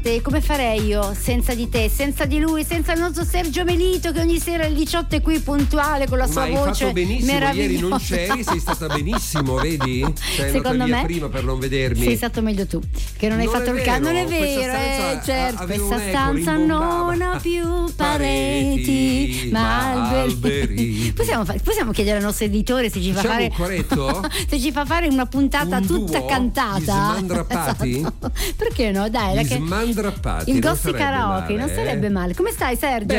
te, come farei io senza di te, senza di lui, senza il nostro Sergio Melito che ogni sera alle 18 è qui puntuale con la sua voce. Ma hai fatto benissimo, ieri non meravigliosa. c'eri, sei stata benissimo, vedi? Sei Secondo andata via me prima per non vedermi. sei stato meglio tu, che non hai fatto il caso. Non è vero, certo, questa stanza non ha più pareti ma alberi. Possiamo chiedere al nostro editore se ci fa fare se ci fa fare una puntata tutta cantata. Smandrappati? Esatto. Perché no? Dai, smandrappati. Il Gossi Karaoke non sarebbe male. Come stai, Sergio?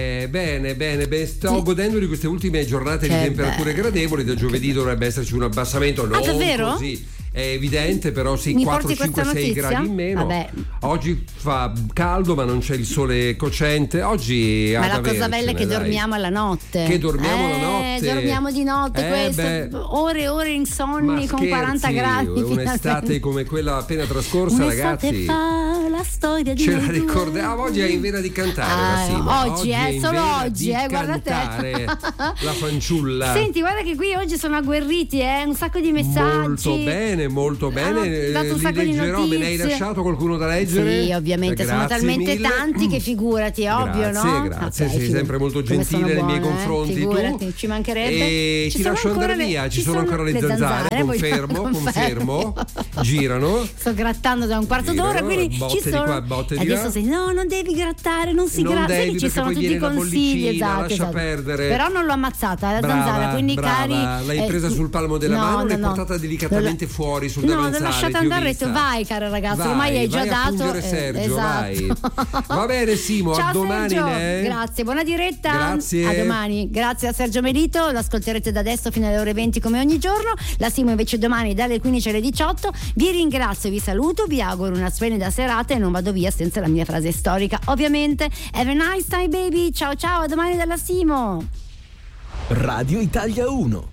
Bene. Sto godendo di queste ultime giornate di temperature gradevoli. Da giovedì dovrebbe esserci un abbassamento. Non davvero? Così. È evidente, però sì, Mi 4, porti 5, 6 notizia? gradi in meno. Vabbè. Oggi fa caldo, ma non c'è il sole cocente. Oggi ma la cosa bella è che dormiamo alla notte. Che dormiamo la notte. Dormiamo di notte, ore e ore insonni con 40 gradi. Un'estate come quella appena trascorsa, ragazzi. Fa la storia di ce la ricordiamo. Oggi hai in vena di cantare, oggi solo oggi, guarda te. La fanciulla. Senti, guarda che qui oggi sono agguerriti, un sacco di messaggi. Molto bene. Dato un sacco di notizie. Me ne hai lasciato qualcuno da leggere? Sì, ovviamente, sono talmente tanti che figurati, è ovvio, no? Grazie, sei sempre molto gentile nei miei confronti. Figurati, tu. Ci mancherebbe. E ti lascio andare via, ci sono ancora le zanzare, confermo. Girano. Sto grattando da un quarto d'ora, quindi ci sono. Adesso sei, no, non devi grattare, non si gratta, ci sono tutti i consigli, esatto. Perdere. Però non l'ho ammazzata la zanzara, quindi cari. L'hai presa sul palmo della mano, l'hai portata delicatamente fuori sul davanzale. L'ho lasciata andare e ho detto vai cara ragazza, ormai hai già dato. Sergio, esatto. vai. Va bene Simo, ciao, a domani. Grazie, buona diretta. Grazie. A domani. Grazie a Sergio Melito, l'ascolterete da adesso fino alle ore 20 come ogni giorno. La Simo invece domani dalle 15 alle 18. Vi ringrazio, vi saluto, vi auguro una splendida serata e non vado via senza la mia frase storica, ovviamente. Have a nice time baby. Ciao, a domani dalla Simo. Radio Italia 1.